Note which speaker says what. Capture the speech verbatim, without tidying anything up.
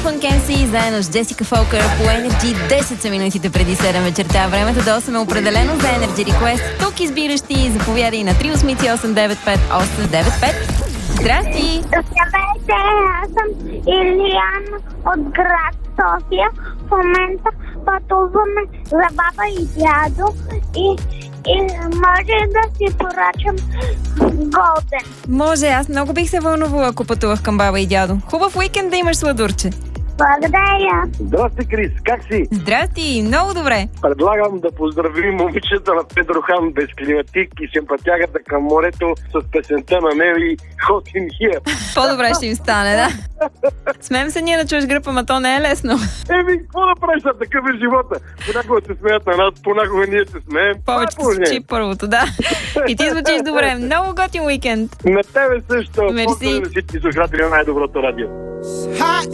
Speaker 1: Funk ем си заедно с Джесика Фолкър по Energy. десет са минутите преди седем вечерта. Времето до осем е определено за Energy Request. Тук избиращи, заповядай на три осем осем девет пет осем девет пет. Здрасти!
Speaker 2: Здравейте, аз съм Илиян от град София. В момента пътуваме за баба и дядо и, и може да си поръчам Голден.
Speaker 1: Може, аз много бих се вълнувала, ако пътувах към баба и дядо. Хубав уикенд да имаш, сладурче.
Speaker 2: Благодаря.
Speaker 3: Здрасти, Крис, как си?
Speaker 1: Здрасти, много добре.
Speaker 3: Предлагам да поздравим момичета на Педрохан без климатик и симпатягата към морето с песента на Нели Hot in Here.
Speaker 1: По-добре ще им стане, да? Смеем се ние да чуеш гръпа, ма то не е лесно.
Speaker 3: Еми, какво да правиш, а такъв е живота? Понякога се смеят на нас, понякога ние се смеем.
Speaker 1: Повече звучи първото, да. И ти звучиш добре. Много готин уикенд.
Speaker 3: На тебе също.
Speaker 1: Мерси.
Speaker 3: Поздрави на всички слушатели на най-доброто радио.